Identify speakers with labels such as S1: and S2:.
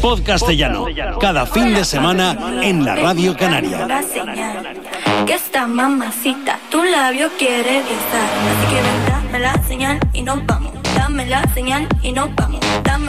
S1: Podcastellano, cada fin de semana en la Radio Canaria.
S2: Que esta mamacita tu labio quiere besar. Así que ven, dame la señal y nos vamos. Dame la señal y nos vamos. Dame